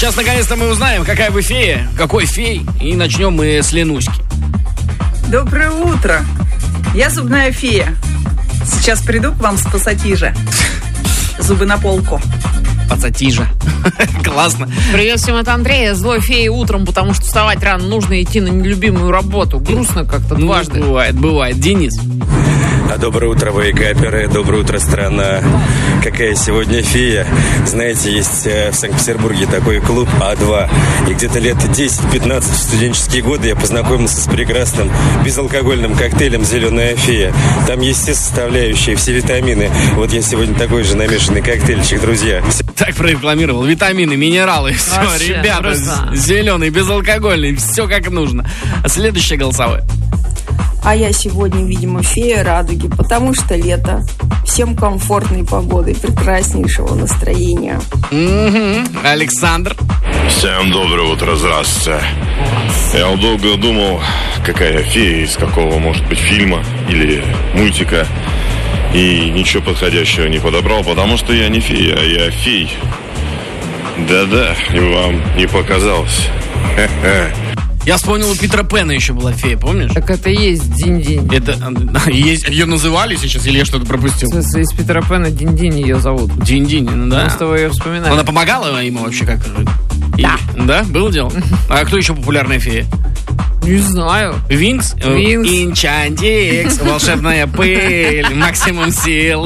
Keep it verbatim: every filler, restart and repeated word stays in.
Сейчас наконец-то мы узнаем, какая вы фея, какой фей. И начнем мы с Ленуськи. Доброе утро. Я зубная фея. Сейчас приду к вам с пассатижа. Зубы на полку. Пассатижа. Классно. Привет всем от Андрея. Злой феи утром, потому что вставать рано нужно идти на нелюбимую работу. Грустно как-то Ну, дважды. бывает, бывает. Денис. А доброе утро, вейкаперы, доброе утро, страна. Какая сегодня фея. Знаете, есть э, в Санкт-Петербурге такой клуб А два. И где-то лет десять-пятнадцать в студенческие годы я познакомился с прекрасным безалкогольным коктейлем «Зеленая фея». Там есть все составляющие, все витамины. Вот я сегодня такой же намешанный коктейльчик, друзья. Так прорекламировал. Витамины, минералы. Все, Вообще, ребята, просто. зеленый, безалкогольный. Все как нужно. Следующее голосовое. А я сегодня, видимо, фея радуги, потому что лето. Всем комфортной погоды, прекраснейшего настроения. Угу. Александр. Всем доброе утро, здравствуйте. Я вот долго думал, какая фея, из какого, может быть, фильма или мультика. И ничего подходящего не подобрал, потому что я не фея, а я фей. Да-да, и вам не показалось. Ха-ха. Я вспомнил, у Питера Пэна еще была фея, помнишь? Так это и есть Динь-Динь. Это есть, ее называли сейчас, или я что-то пропустил? В смысле, из Питера Пэна Динь-Динь ее зовут. Динь-Динь, ну да. Мы с тобой ее вспоминали. Она помогала ему вообще как? Да. Да, было дело? А кто еще популярная фея? Не знаю. Винкс? Винкс. Инчантикс, волшебная пыль, максимум сил.